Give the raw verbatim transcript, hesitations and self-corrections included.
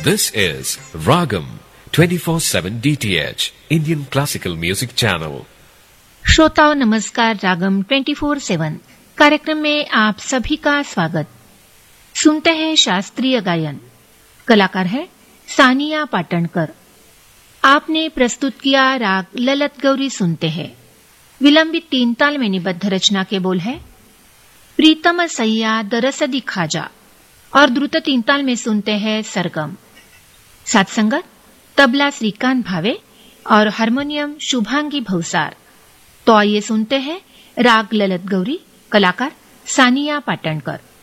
This is Ragam twenty-four seven D T H Indian Classical Music Channel. श्रोताओं नमस्कार। रागम चौबीस सात कार्यक्रम में आप सभी का स्वागत। सुनते हैं शास्त्रीय गायन। कलाकार है सानिया पाटणकर। आपने प्रस्तुत किया राग ललत गौरी। सुनते हैं विलंबित तीन ताल में निबद्ध रचना के बोल है प्रीतम सैया दरसदी खाजा, और द्रुत तीन ताल में सुनते हैं सरगम। साथ संगत तबला श्रीकांत भावे और हारमोनियम शुभांगी भौसार। तो आइए सुनते हैं राग ललत गौरी, कलाकार सानिया पाटणकर।